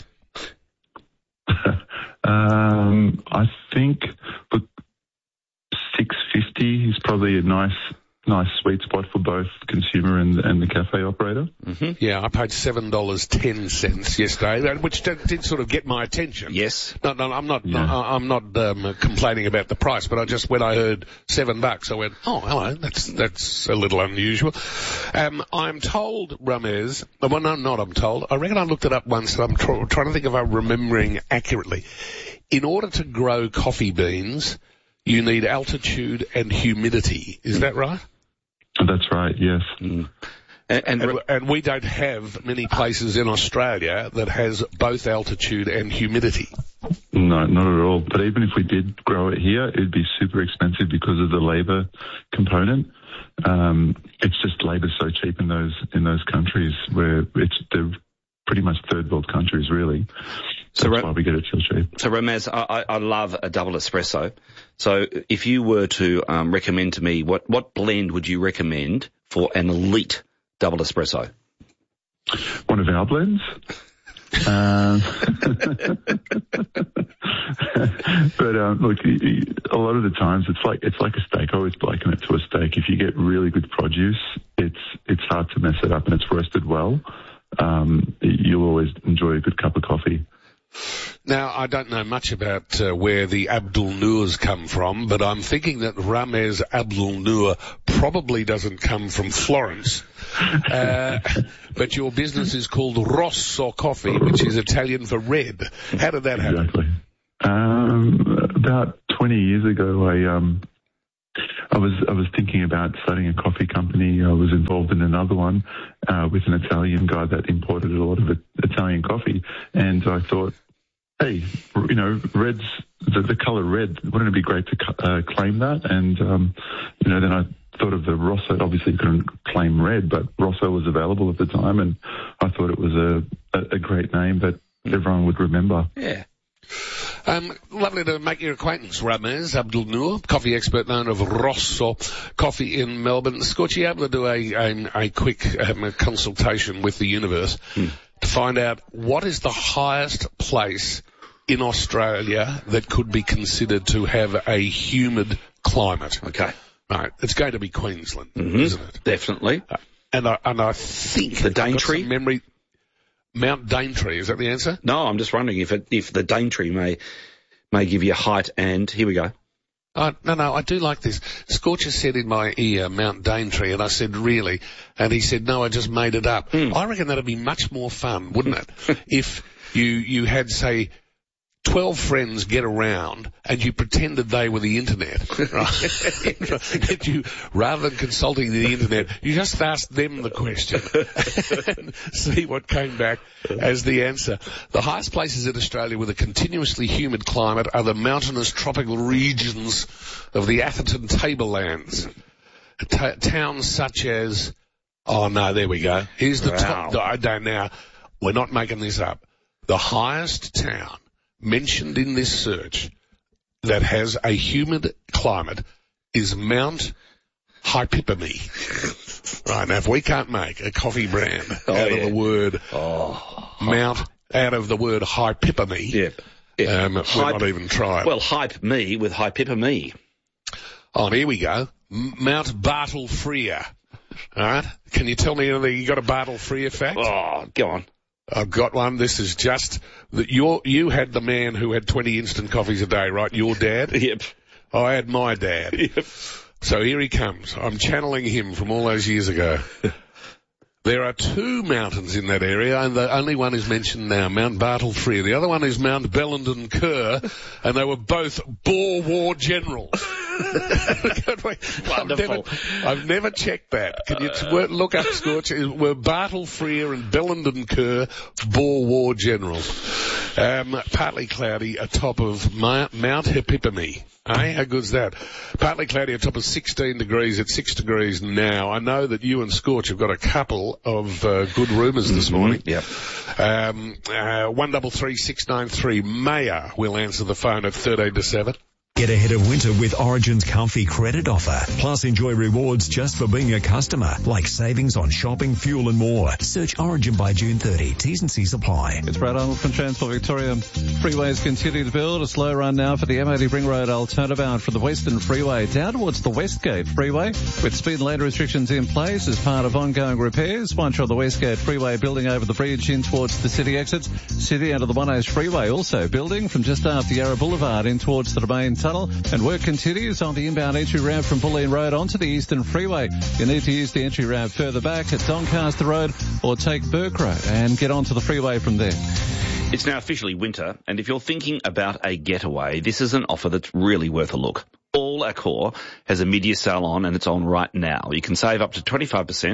I think $6.50 is probably a nice sweet spot for both consumer and the cafe operator. Mm-hmm. Yeah, I paid $7.10 yesterday, which did sort of get my attention. Yes. No, I'm not complaining about the price, but when I heard $7, I went, oh, hello, that's a little unusual. I'm told, Ramez, well, no, not I'm told. I reckon I looked it up once, and I'm trying to think if I'm remembering accurately. In order to grow coffee beans, you need altitude and humidity. Is that right? That's right, yes. And we don't have many places in Australia that has both altitude and humidity. No, not at all. But even if we did grow it here, it'd be super expensive because of the labour component. It's just labour's so cheap in those countries where they're pretty much third world countries, really. So that's why we get it so cheap. So Ramaz, I love a double espresso. So if you were to recommend to me, what blend would you recommend for an elite double espresso? One of our blends. But look, a lot of the times it's like a steak. I always liken it to a steak. If you get really good produce, it's hard to mess it up, and it's roasted well. You'll always enjoy a good cup of coffee. Now, I don't know much about where the Abdul Noors come from, but I'm thinking that Ramez Abdul Noor probably doesn't come from Florence. But your business is called Rosso Coffee, which is Italian for red. How did that happen? Exactly. About 20 years ago, I was thinking about starting a coffee company. I was involved in another one with an Italian guy that imported a lot of Italian coffee, and I thought, hey, red's the colour red. Wouldn't it be great to claim that? And then I thought of the Rosso. Obviously, you couldn't claim red, but Rosso was available at the time, and I thought it was a great name that everyone would remember. Yeah. Lovely to make your acquaintance, Ramez Abdul Noor, coffee expert known of Rosso Coffee in Melbourne. Scott, you able to do a quick consultation with the universe to find out what is the highest place in Australia that could be considered to have a humid climate? Okay. Right. It's going to be Queensland, isn't it? Definitely. And I think the Daintree memory. Mount Daintree, is that the answer? No, I'm just wondering if the Daintree may give you height, and here we go. No, I do like this. Scorcher said in my ear, Mount Daintree, and I said, really? And he said, no, I just made it up. I reckon that'd be much more fun, wouldn't it? If you had, say, 12 friends get around and you pretended they were the internet, right? Rather than consulting the internet, you just asked them the question and see what came back as the answer. The highest places in Australia with a continuously humid climate are the mountainous tropical regions of the Atherton Tablelands. Towns such as, oh no, there we go. Here's the top, I don't now, we're not making this up. The highest town mentioned in this search that has a humid climate is Mount Hypipamy. Right, now if we can't make a coffee brand out of the word Mount, out of the word Hypipamy, we're not even trying. Well, hype me with Hypipamy. Oh, here we go. Mount Bartle Frere. All right, can you tell me anything? You got a Bartle Frere fact? Oh, go on. I've got one. This is just that you had the man who had 20 instant coffees a day, right? Your dad? Yep. I had my dad. Yep. So here he comes. I'm channeling him from all those years ago. There are two mountains in that area, and the only one is mentioned now, Mount Bartle Frere. The other one is Mount Bellenden Kerr, and they were both Boer War generals. Wonderful. I've never checked that. Can you look up, Scorch? Were Bartle Frere and Bellenden Kerr Boer War generals? Partly cloudy atop of Mount Hypipamy. How good's that? Partly cloudy atop of 16 degrees at 6 degrees now. I know that you and Scorch have got a couple of good rumours this morning. Yep. 133 693 Mayor will answer the phone at 13 to 7. Get ahead of winter with Origin's comfy credit offer. Plus enjoy rewards just for being a customer, like savings on shopping, fuel and more. Search Origin by June 30. T's and C's apply. It's Brad Arnold from Transport Victoria. Freeways continue to build. A slow run now for the M80 Ring Road turnabout from the Western Freeway down towards the Westgate Freeway, with speed and lane restrictions in place as part of ongoing repairs. Once you're on the Westgate Freeway building over the bridge in towards the city exits. City under the One O's Freeway also building from just after Yarra Boulevard in towards the Domain Tunnel. And work continues on the inbound entry ramp from Bulleen Road onto the Eastern Freeway. You need to use the entry ramp further back at Doncaster Road or take Burke Road and get onto the freeway from there. It's now officially winter, and if you're thinking about a getaway, this is an offer that's really worth a look. All Accor has a mid-year sale on, and it's on right now. You can save up to 25%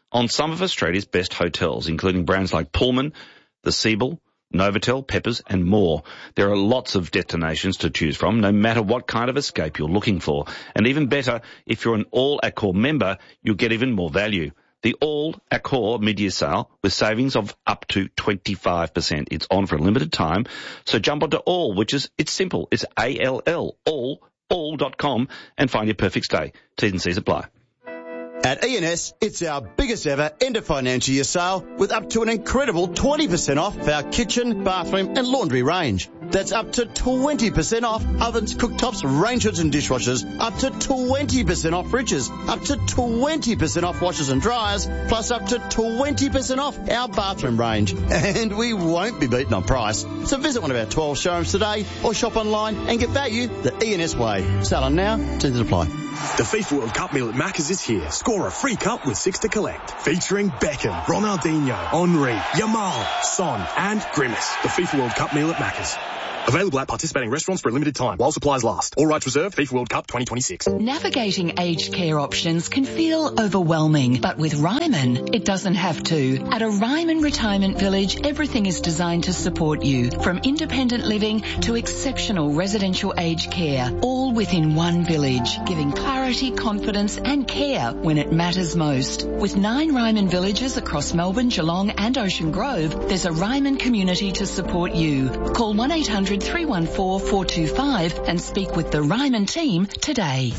on some of Australia's best hotels, including brands like Pullman, the Siebel, Novotel, Peppers and more. There are lots of destinations to choose from, no matter what kind of escape you're looking for. And even better, if you're an All Accor member, you'll get even more value. The All Accor mid-year sale with savings of up to 25%. It's on for a limited time. So jump onto All, it's simple. It's ALL, all.com and find your perfect stay. T's and C's apply. At E&S, it's our biggest ever end of financial year sale with up to an incredible 20% off our kitchen, bathroom and laundry range. That's up to 20% off ovens, cooktops, range hoods and dishwashers, up to 20% off fridges, up to 20% off washers and dryers, plus up to 20% off our bathroom range. And we won't be beaten on price. So visit one of our 12 showrooms today or shop online and get value the E&S way. Selling now, to apply. The FIFA World Cup meal at Macca's is here. Score a free cup with 6 to collect. Featuring Beckham, Ronaldinho, Henry, Yamal, Son and Grimace. The FIFA World Cup meal at Macca's. Available at participating restaurants for a limited time while supplies last. All rights reserved. FIFA World Cup 2026. Navigating aged care options can feel overwhelming, but with Ryman, it doesn't have to. At a Ryman Retirement Village, everything is designed to support you, from independent living to exceptional residential aged care, all within one village, giving clarity, confidence and care when it matters most. With 9 Ryman villages across Melbourne, Geelong and Ocean Grove, there's a Ryman community to support you. Call 1-800-314-425 and speak with the Ryman team today.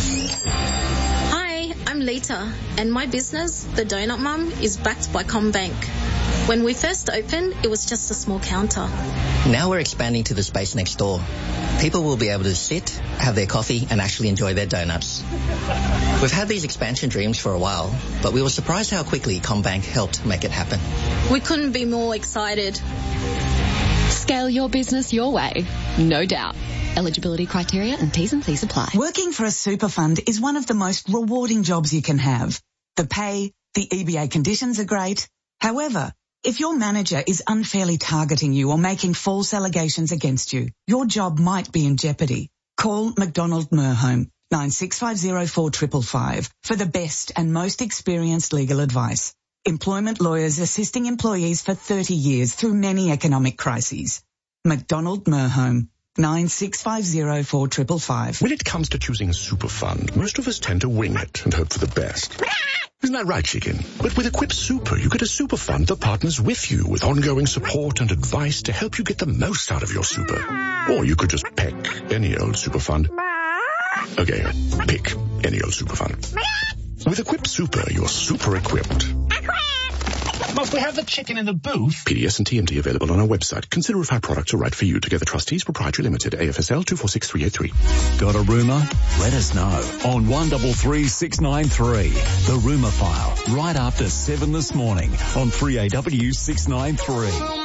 Hi, I'm Lita, and my business, The Donut Mum, is backed by CommBank. When we first opened, it was just a small counter. Now we're expanding to the space next door. People will be able to sit, have their coffee and actually enjoy their donuts. We've had these expansion dreams for a while, but we were surprised how quickly CommBank helped make it happen. We couldn't be more excited. Scale your business your way, no doubt. Eligibility criteria and T's and C's apply. Working for a super fund is one of the most rewarding jobs you can have. The pay, the EBA conditions are great. However, if your manager is unfairly targeting you or making false allegations against you, your job might be in jeopardy. Call McDonald Merhome 96504555 for the best and most experienced legal advice. Employment lawyers assisting employees for 30 years through many economic crises. McDonald Merhome 96504555. When it comes to choosing a super fund, most of us tend to wing it and hope for the best. Isn't that right, chicken? But with Equip Super, you get a super fund that partners with you with ongoing support and advice to help you get the most out of your super. Or you could just pick any old super fund. Okay, pick any old super fund. With Equip Super, you're super equipped. Must we have the chicken in the booth? PDS and TMD available on our website. Consider if our products are right for you. Together Trustees Proprietary Limited, AFSL 246383. Got a rumour? Let us know on 133693. The Rumour File, right after 7 this morning on 3AW 693.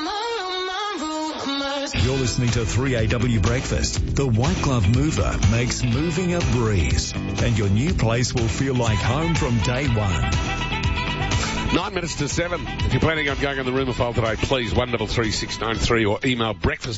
You're listening to 3AW Breakfast. The White Glove Mover makes moving a breeze, and your new place will feel like home from day one. 9 minutes to 7. If you're planning on going on the rumour file today, please 133693 or email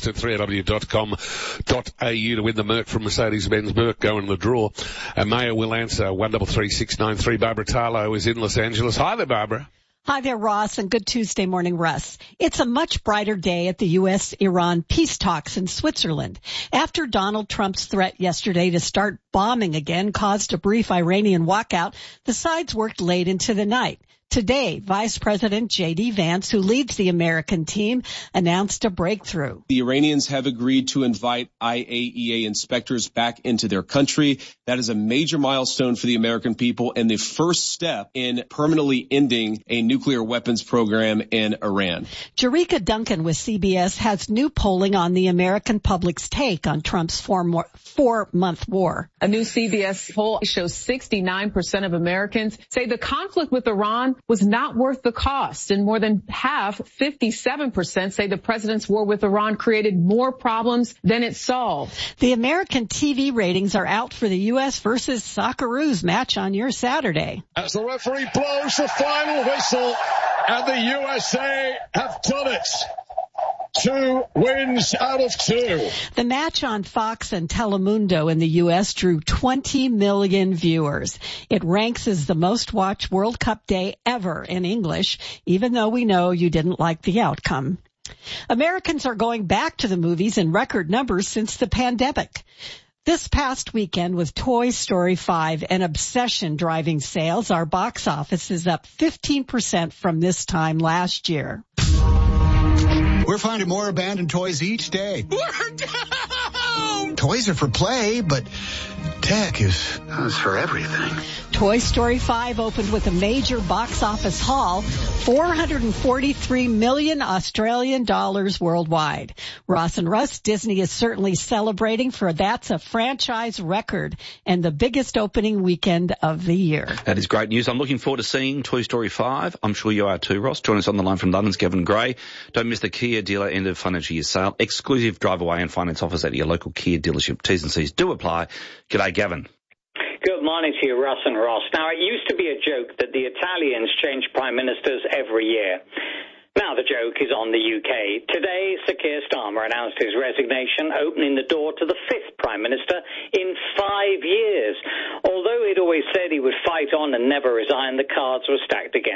breakfast@3aw.com.au to win the Merc from Mercedes-Benz. Merc go in the draw. And Maya will answer 133693. Barbara Tarlow is in Los Angeles. Hi there, Barbara. Hi there, Ross, and good Tuesday morning, Russ. It's a much brighter day at the U.S.-Iran peace talks in Switzerland. After Donald Trump's threat yesterday to start bombing again caused a brief Iranian walkout, the sides worked late into the night. Today, Vice President J.D. Vance, who leads the American team, announced a breakthrough. The Iranians have agreed to invite IAEA inspectors back into their country. That is a major milestone for the American people and the first step in permanently ending a nuclear weapons program in Iran. Jerika Duncan with CBS has new polling on the American public's take on Trump's four-month war. A new CBS poll shows 69% of Americans say the conflict with Iran was not worth the cost, and more than half, 57%, say the president's war with Iran created more problems than it solved. The American TV ratings are out for the U.S. versus Socceroos match on your Saturday. As the referee blows the final whistle, and the USA have done it. 2 wins out of 2. The match on Fox and Telemundo in the U.S. drew 20 million viewers. It ranks as the most watched World Cup day ever in English, even though we know you didn't like the outcome. Americans are going back to the movies in record numbers since the pandemic. This past weekend with Toy Story 5 an obsession driving sales, our box office is up 15% from this time last year. We're finding more abandoned toys each day. We're down! Toys are for play, but tech is for everything. Toy Story 5 opened with a major box office haul, $443 million Australian dollars worldwide. Ross and Russ, Disney is certainly celebrating, for that's a franchise record and the biggest opening weekend of the year. That is great news. I'm looking forward to seeing Toy Story 5. I'm sure you are too, Ross. Join us on the line from London's Gavin Gray. Don't miss the Kia dealer end of financial year sale. Exclusive drive away and finance offers at your local Kia dealership. T's and C's do apply. G'day, Gavin. Good morning to you, Russ and Ross. Now, it used to be a joke that the Italians change prime ministers every year. Now the joke is on the UK. Today, Sir Keir Starmer announced his resignation, opening the door to the 5th Prime Minister in 5 years. Although he'd always said he would fight on and never resign, the cards were stacked against